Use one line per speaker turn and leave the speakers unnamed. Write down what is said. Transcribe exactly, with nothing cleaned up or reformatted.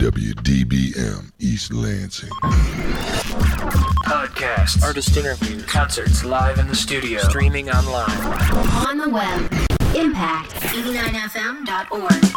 W D B M East Lansing.
Podcasts, artist interviews, concerts live in the studio, streaming online.
On the web, impact eighty-nine f m dot org.